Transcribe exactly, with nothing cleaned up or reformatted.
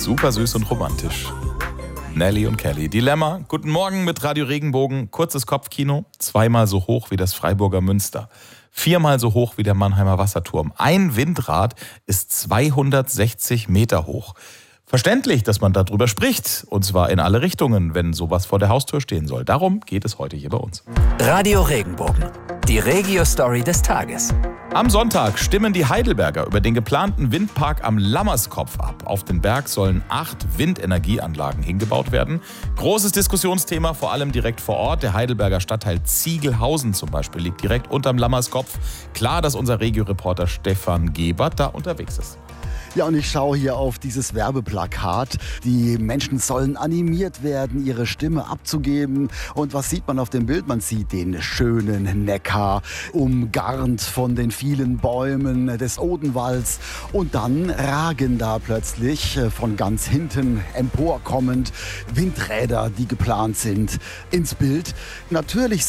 Super süß und romantisch. Nelly und Kelly. Dilemma. Guten Morgen mit Radio Regenbogen. Kurzes Kopfkino. Zweimal so hoch wie das Freiburger Münster. Viermal so hoch wie der Mannheimer Wasserturm. Ein Windrad ist zweihundertsechzig Meter hoch. Verständlich, dass man darüber spricht. Und zwar in alle Richtungen, wenn sowas vor der Haustür stehen soll. Darum geht es heute hier bei uns. Radio Regenbogen. Die Regio-Story des Tages. Am Sonntag stimmen die Heidelberger über den geplanten Windpark am Lammerskopf ab. Auf den Berg sollen acht Windenergieanlagen hingebaut werden. Großes Diskussionsthema, vor allem direkt vor Ort. Der Heidelberger Stadtteil Ziegelhausen zum Beispiel liegt direkt unterm Lammerskopf. Klar, dass unser Regio-Reporter Stefan Gebert da unterwegs ist. Ja, und ich schaue hier auf dieses Werbeplakat. Die Menschen sollen animiert werden, ihre Stimme abzugeben. Und was sieht man auf dem Bild? Man sieht den schönen Neckar, umgarnt von den vielen Bäumen des Odenwalds. Und dann ragen da plötzlich von ganz hinten emporkommend Windräder, die geplant sind, ins Bild. Natürlich